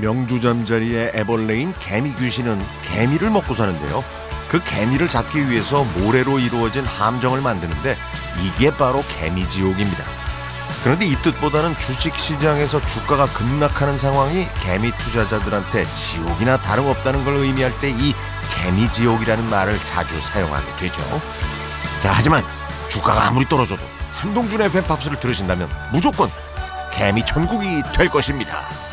명주잠자리의 애벌레인 개미 귀신은 개미를 먹고 사는데요. 그 개미를 잡기 위해서 모래로 이루어진 함정을 만드는데 이게 바로 개미지옥입니다. 그런데 이 뜻보다는 주식시장에서 주가가 급락하는 상황이 개미 투자자들한테 지옥이나 다름없다는 걸 의미할 때 이 개미지옥이라는 말을 자주 사용하게 되죠. 자, 하지만 주가가 아무리 떨어져도 한동준 FM 팝스를 들으신다면 무조건 개미 천국이 될 것입니다.